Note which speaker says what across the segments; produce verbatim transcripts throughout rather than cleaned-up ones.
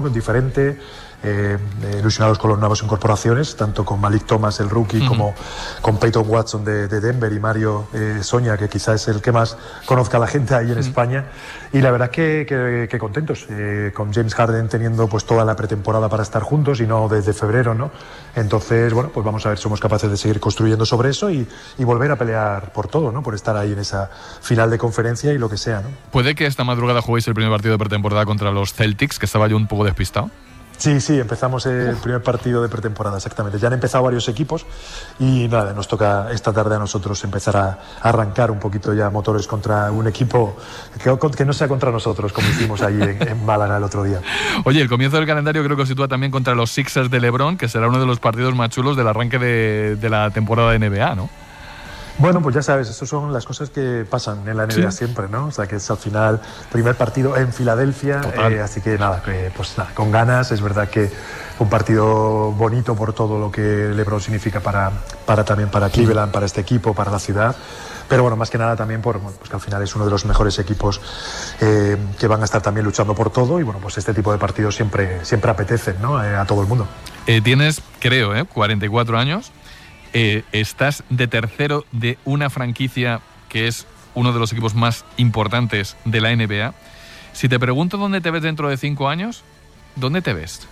Speaker 1: diferente, eh, ilusionados con las nuevas incorporaciones, tanto con Malik Thomas, el rookie, uh-huh. como con Peyton Watson de, de Denver y Mario eh, Soña, que quizás es el que más conozca a la gente ahí en uh-huh. España. Y la verdad que, que, que contentos, eh, con James Harden teniendo pues toda la pretemporada para estar juntos y no desde febrero, ¿no? Entonces, bueno, pues vamos a ver si somos capaces de seguir construyendo sobre eso y, y volver a pelear por todo, ¿no? Por estar ahí en esa final de conferencia y lo que sea, ¿no?
Speaker 2: ¿Puede que esta madrugada juguéis el primer partido de pretemporada contra los Celtics, que estaba yo un poco despistado?
Speaker 1: Sí, sí, empezamos el primer partido de pretemporada, exactamente. Ya han empezado varios equipos y nada, nos toca esta tarde a nosotros empezar a arrancar un poquito ya motores contra un equipo que, que no sea contra nosotros, como hicimos ahí en, en Málaga el otro día.
Speaker 2: Oye, el comienzo del calendario creo que os sitúa también contra los Sixers de LeBron, que será uno de los partidos más chulos del arranque de, de la temporada de N B A, ¿no?
Speaker 1: Bueno, pues ya sabes, esas son las cosas que pasan en la N B A, ¿sí? Siempre, ¿no? O sea, que es al final primer partido en Filadelfia, eh, así que nada, que, pues nada, con ganas. Es verdad que un partido bonito por todo lo que LeBron significa para, para también para Cleveland, para este equipo, para la ciudad. Pero bueno, más que nada también por, bueno, pues que al final es uno de los mejores equipos eh, que van a estar también luchando por todo y bueno, pues este tipo de partidos siempre, siempre apetecen, ¿no? Eh, a todo el mundo.
Speaker 2: Eh, tienes, creo, ¿eh? cuarenta y cuatro años. Eh, estás de tercero de una franquicia que es uno de los equipos más importantes de la N B A. Si te pregunto dónde te ves dentro de cinco años, ¿dónde te ves?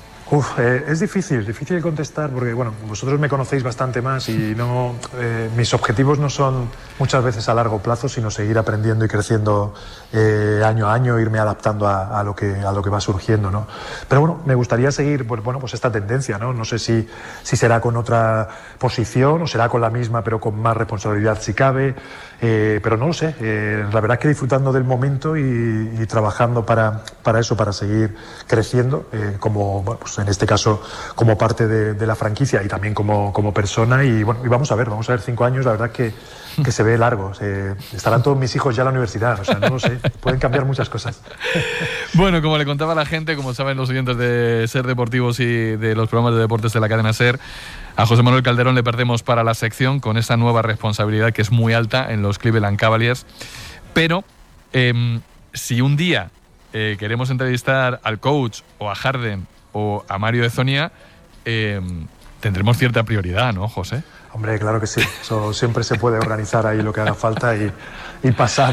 Speaker 1: Uf, eh, es difícil, difícil de contestar porque, bueno, vosotros me conocéis bastante más y no, eh, mis objetivos no son muchas veces a largo plazo, sino seguir aprendiendo y creciendo eh, año a año, irme adaptando a, a, lo que, a lo que va surgiendo, ¿no? Pero bueno, me gustaría seguir, pues, bueno, pues esta tendencia, ¿no? No sé si, si será con otra posición o será con la misma, pero con más responsabilidad si cabe, eh, pero no lo sé. Eh, la verdad es que disfrutando del momento y, y trabajando para, para eso, para seguir creciendo, eh, como, bueno, pues en este caso como parte de, de la franquicia y también como, como persona y bueno, y vamos a ver, vamos a ver cinco años, la verdad que, que se ve largo, eh, estarán todos mis hijos ya en la universidad, o sea, no lo sé, pueden cambiar muchas cosas.
Speaker 2: Bueno, como le contaba a la gente, como saben los oyentes de Ser Deportivos y de los programas de deportes de la cadena Ser, a José Manuel Calderón le perdemos para la sección con esa nueva responsabilidad que es muy alta en los Cleveland Cavaliers, pero eh, si un día eh, queremos entrevistar al coach o a Harden o a Mario de Zonia, eh, tendremos cierta prioridad, ¿no, José?
Speaker 1: Hombre, claro que sí. Eso siempre se puede organizar ahí lo que haga falta y, y pasar,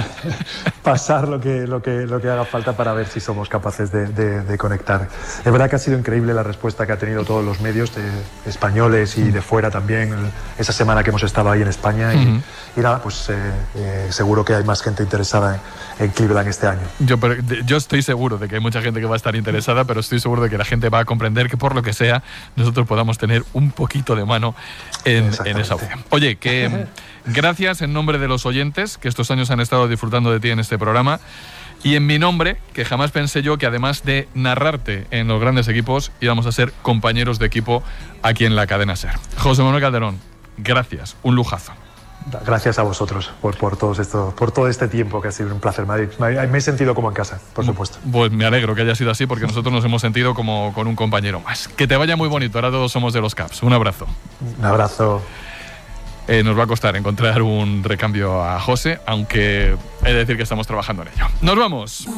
Speaker 1: pasar lo que, lo, que, lo que haga falta para ver si somos capaces de, de, de conectar. Es verdad que ha sido increíble la respuesta que ha tenido todos los medios de, españoles y de fuera también, esa semana que hemos estado ahí en España. Y, uh-huh. y nada, pues eh, eh, seguro que hay más gente interesada en, en Cleveland este año.
Speaker 2: Yo, pero, yo estoy seguro de que hay mucha gente que va a estar interesada, pero estoy seguro de que la gente va a comprender que por lo que sea, nosotros podamos tener un poquito de mano en, en esa opción. Oye, que gracias en nombre de los oyentes que estos años han estado disfrutando de ti en este programa y en mi nombre, que jamás pensé yo que además de narrarte en los grandes equipos íbamos a ser compañeros de equipo aquí en la cadena Ser. José Manuel Calderón, gracias, un lujazo.
Speaker 1: Gracias a vosotros por, por, todos esto, por todo este tiempo, que ha sido un placer. Me, me, me he sentido como en casa, por supuesto.
Speaker 2: Pues me alegro que haya sido así, porque nosotros nos hemos sentido como con un compañero más. Que te vaya muy bonito, ahora todos somos de los Caps. Un abrazo.
Speaker 1: Un abrazo.
Speaker 2: Eh, nos va a costar encontrar un recambio a José, aunque he de decir que estamos trabajando en ello. ¡Nos vamos!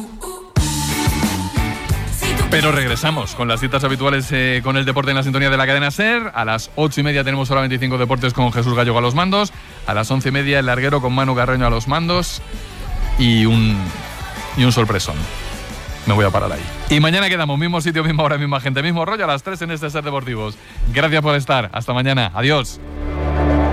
Speaker 2: Pero regresamos con las citas habituales eh, con el deporte en la sintonía de la cadena Ser. A las ocho y media tenemos Hora veinticinco Deportes con Jesús Gallego a los mandos. A las once y media el larguero con Manu Carreño a los mandos. Y un, y un sorpresón. Me voy a parar ahí. Y mañana quedamos, mismo sitio, misma hora, misma gente, mismo rollo, a las tres en este Ser Deportivos. Gracias por estar. Hasta mañana. Adiós.